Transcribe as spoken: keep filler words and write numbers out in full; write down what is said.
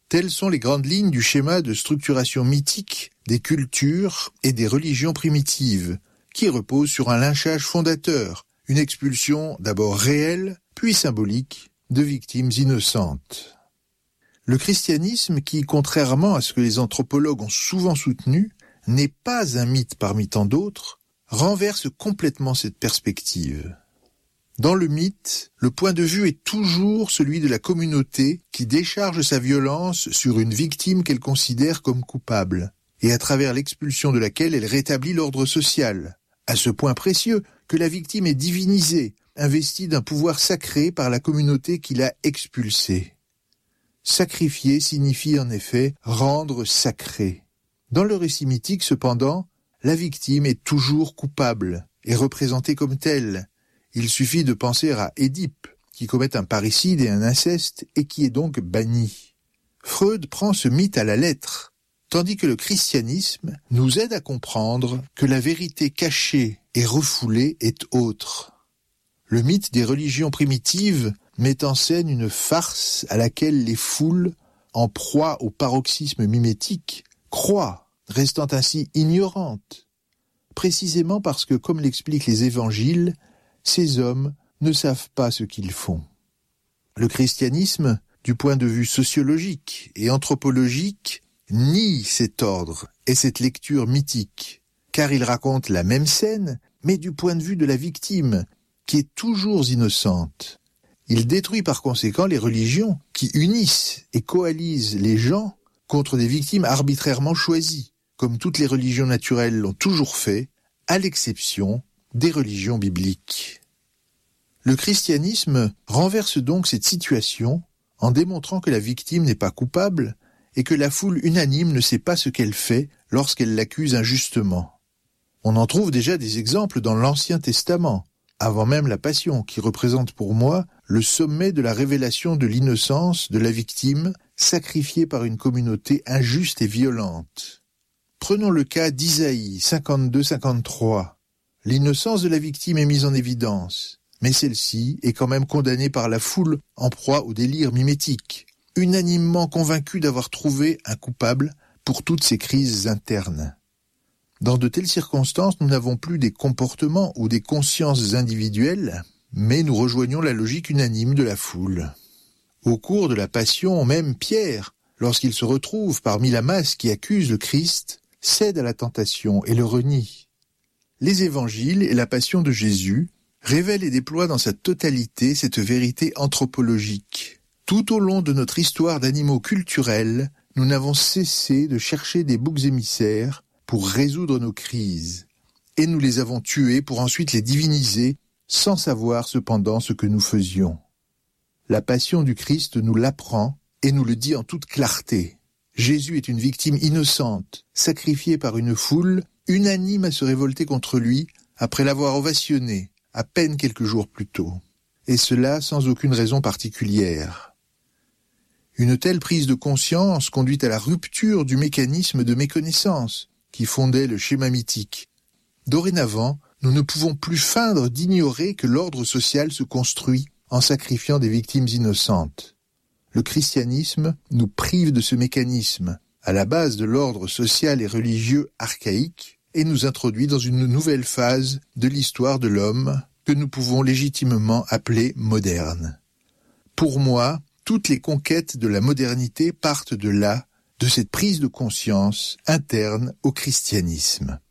Telles sont les grandes lignes du schéma de structuration mythique des cultures et des religions primitives, qui repose sur un lynchage fondateur, une expulsion d'abord réelle, puis symbolique, de victimes innocentes. Le christianisme, qui, contrairement à ce que les anthropologues ont souvent soutenu, n'est pas un mythe parmi tant d'autres, renverse complètement cette perspective. Dans le mythe, le point de vue est toujours celui de la communauté qui décharge sa violence sur une victime qu'elle considère comme coupable, et à travers l'expulsion de laquelle elle rétablit l'ordre social, à ce point précieux que la victime est divinisée, investie d'un pouvoir sacré par la communauté qui l'a expulsée. Sacrifier signifie en effet rendre sacré. Dans le récit mythique, cependant, la victime est toujours coupable et représentée comme telle. Il suffit de penser à Édipe, qui commet un parricide et un inceste et qui est donc banni. Freud prend ce mythe à la lettre, tandis que le christianisme nous aide à comprendre que la vérité cachée et refoulée est autre. Le mythe des religions primitives met en scène une farce à laquelle les foules, en proie au paroxysme mimétique, croient, restant ainsi ignorantes, précisément parce que, comme l'expliquent les évangiles, ces hommes ne savent pas ce qu'ils font. Le christianisme, du point de vue sociologique et anthropologique, nie cet ordre et cette lecture mythique, car il raconte la même scène, mais du point de vue de la victime, qui est toujours innocente. Il détruit par conséquent les religions qui unissent et coalisent les gens contre des victimes arbitrairement choisies, comme toutes les religions naturelles l'ont toujours fait, à l'exception des religions bibliques. Le christianisme renverse donc cette situation en démontrant que la victime n'est pas coupable et que la foule unanime ne sait pas ce qu'elle fait lorsqu'elle l'accuse injustement. On en trouve déjà des exemples dans l'Ancien Testament, avant même la Passion, qui représente pour moi le sommet de la révélation de l'innocence de la victime sacrifiée par une communauté injuste et violente. Prenons le cas d'Isaïe cinquante-deux cinquante-trois. L'innocence de la victime est mise en évidence, mais celle-ci est quand même condamnée par la foule en proie au délire mimétique, unanimement convaincue d'avoir trouvé un coupable pour toutes ces crises internes. Dans de telles circonstances, nous n'avons plus des comportements ou des consciences individuelles, mais nous rejoignons la logique unanime de la foule. Au cours de la Passion, même Pierre, lorsqu'il se retrouve parmi la masse qui accuse le Christ, cède à la tentation et le renie. Les évangiles et la Passion de Jésus révèlent et déploient dans sa totalité cette vérité anthropologique. Tout au long de notre histoire d'animaux culturels, nous n'avons cessé de chercher des boucs émissaires pour résoudre nos crises, et nous les avons tués pour ensuite les diviniser, sans savoir cependant ce que nous faisions. La passion du Christ nous l'apprend et nous le dit en toute clarté. Jésus est une victime innocente, sacrifiée par une foule, unanime à se révolter contre lui, après l'avoir ovationné, à peine quelques jours plus tôt. Et cela sans aucune raison particulière. Une telle prise de conscience conduit à la rupture du mécanisme de méconnaissance qui fondait le schéma mythique. Dorénavant, nous ne pouvons plus feindre d'ignorer que l'ordre social se construit en sacrifiant des victimes innocentes. Le christianisme nous prive de ce mécanisme, à la base de l'ordre social et religieux archaïque, et nous introduit dans une nouvelle phase de l'histoire de l'homme que nous pouvons légitimement appeler moderne. Pour moi, toutes les conquêtes de la modernité partent de là, de cette prise de conscience interne au christianisme.